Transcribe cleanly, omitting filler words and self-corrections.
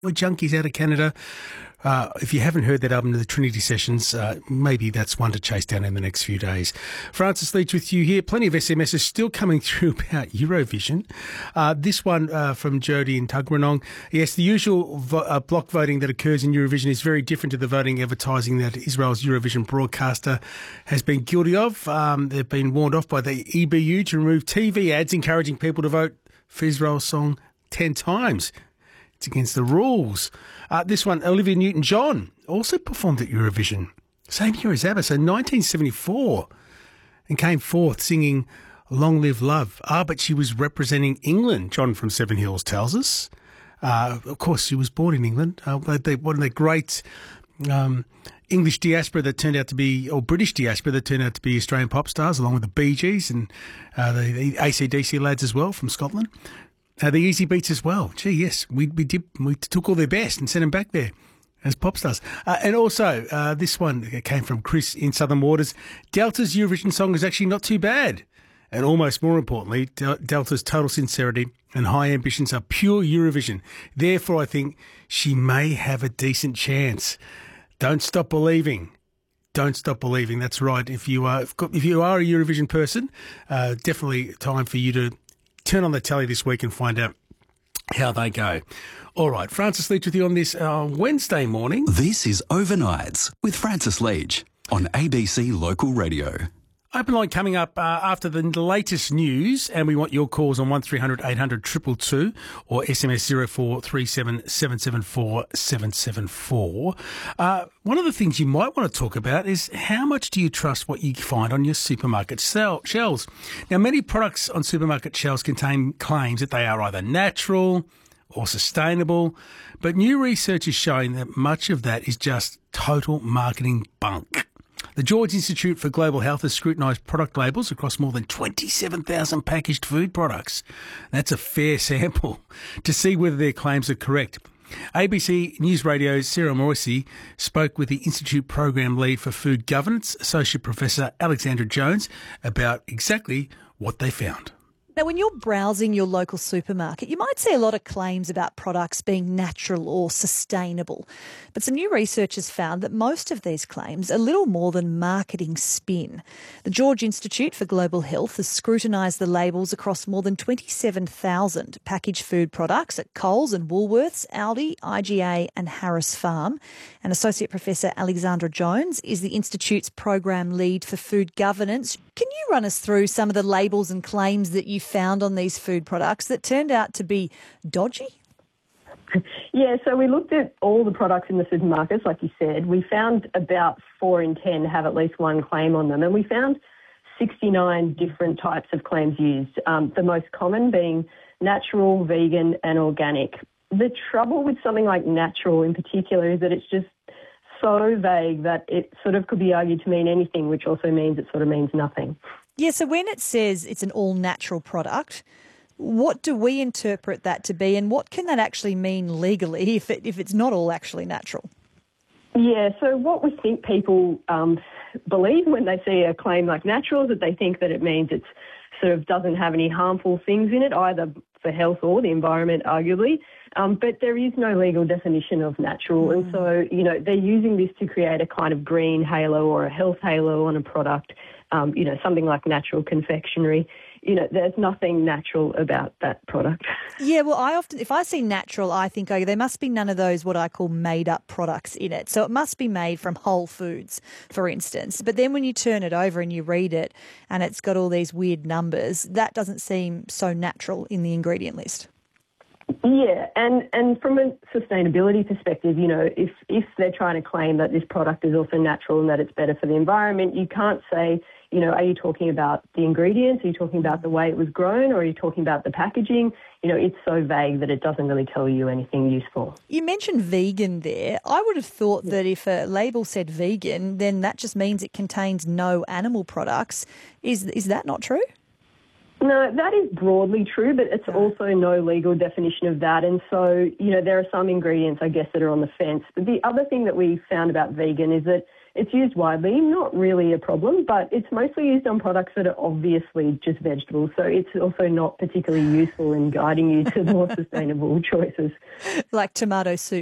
We're Junkies out of Canada. If you haven't heard that album, the Trinity Sessions, maybe that's one to chase down in the next few days. Francis Leach with you here. Plenty of SMSs still coming through about Eurovision. This one from Jody in Tuggeranong. Yes, the usual block voting that occurs in Eurovision is very different to the voting advertising that Israel's Eurovision broadcaster has been guilty of. They've been warned off by the EBU to remove TV ads encouraging people to vote for Israel's song 10 times. It's against the rules. This one, Olivia Newton-John, also performed at Eurovision. Same year as ABBA, so 1974, and came forth singing Long Live Love. But she was representing England, John from Seven Hills tells us. Of course, she was born in England. One of the great English diaspora that turned out to be, or British diaspora that turned out to be Australian pop stars, along with the Bee Gees and the AC/DC lads as well from Scotland. The Easy Beats as well. Gee, yes, we took all their best and sent them back there as pop stars. And also, this one came from Chris in Southern Waters. Delta's Eurovision song is actually not too bad. And almost more importantly, Delta's total sincerity and high ambitions are pure Eurovision. Therefore, I think she may have a decent chance. Don't stop believing. Don't stop believing. That's right. If you are a Eurovision person, definitely time for you to turn on the telly this week and find out how they go. All right, Francis Leach with you on this Wednesday morning. This is Overnights with Francis Leach on ABC Local Radio. Open line coming up after the latest news, and we want your calls on 1300 800 222 or SMS 0437 774 774. One of the things you might want to talk about is how much do you trust what you find on your supermarket shelves? Now, many products on supermarket shelves contain claims that they are either natural or sustainable, but new research is showing that much of that is just total marketing bunk. The George Institute for Global Health has scrutinised product labels across more than 27,000 packaged food products. That's a fair sample to see whether their claims are correct. ABC News Radio's Sarah Morrissey spoke with the Institute Program Lead for Food Governance, Associate Professor Alexandra Jones, about exactly what they found. Now, when you're browsing your local supermarket, you might see a lot of claims about products being natural or sustainable. But some new research has found that most of these claims are little more than marketing spin. The George Institute for Global Health has scrutinised the labels across more than 27,000 packaged food products at Coles and Woolworths, Aldi, IGA and Harris Farm. And Associate Professor Alexandra Jones is the Institute's Program Lead for Food Governance. Can you run us through some of the labels and claims that you found on these food products that turned out to be dodgy? Yeah, so we looked at all the products in the supermarkets, like you said. We found about 4 in 10 have at least one claim on them, and we found 69 different types of claims used, the most common being natural, vegan and organic. The trouble with something like natural in particular is that it's just so vague that it sort of could be argued to mean anything, which also means it sort of means nothing. Yeah, so when it says it's an all-natural product, what do we interpret that to be, and what can that actually mean legally if it's not all actually natural? Yeah, so what we think people believe when they see a claim like natural is that they think that it means it sort of doesn't have any harmful things in it, either for health or the environment, arguably. But there is no legal definition of natural. And so, they're using this to create a kind of green halo or a health halo on a product, something like natural confectionery. There's nothing natural about that product. Yeah, well, if I see natural, I think, there must be none of those what I call made-up products in it. So it must be made from whole foods, for instance. But then when you turn it over and you read it and it's got all these weird numbers, that doesn't seem so natural in the ingredient list. Yeah, and from a sustainability perspective, if they're trying to claim that this product is also natural and that it's better for the environment, you can't say, are you talking about the ingredients? Are you talking about the way it was grown? Or are you talking about the packaging? It's so vague that it doesn't really tell you anything useful. You mentioned vegan there. I would have thought that if a label said vegan, then that just means it contains no animal products. Is that not true? No, that is broadly true, but it's also no legal definition of that. And so, there are some ingredients, I guess, that are on the fence. But the other thing that we found about vegan is that, it's used widely, not really a problem, but it's mostly used on products that are obviously just vegetables. So it's also not particularly useful in guiding you to more sustainable choices. Like tomato soup.